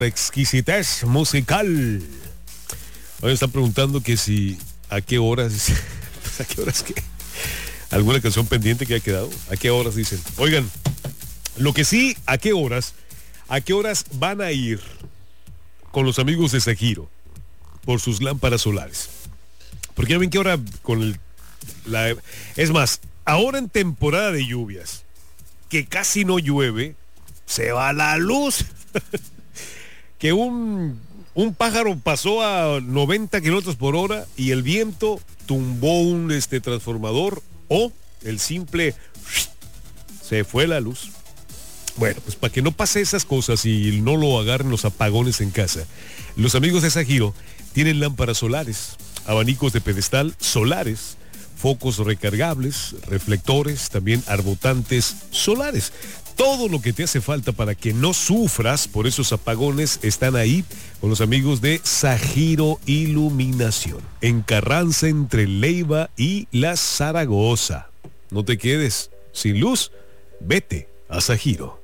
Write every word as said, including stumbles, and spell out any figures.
exquisitez musical. Hoy están preguntando que si a qué horas, a qué horas que alguna canción pendiente que ha quedado, a qué horas dicen. Oigan, lo que sí, a qué horas, a qué horas van a ir con los amigos de Sajiro por sus lámparas solares. Porque ya ven que ahora con el, la, es más, ahora en temporada de lluvias, que casi no llueve, se va la luz. Que un, un pájaro pasó a noventa kilómetros por hora y el viento tumbó un este, transformador o el simple se fue la luz. Bueno, pues para que no pase esas cosas y no lo agarren los apagones en casa, los amigos de Sajiro tienen lámparas solares, abanicos de pedestal solares, focos recargables, reflectores, también arbotantes solares. Todo lo que te hace falta para que no sufras por esos apagones están ahí con los amigos de Sajiro Iluminación, en Carranza entre Leiva y La Zaragoza. No te quedes sin luz, vete a Sajiro.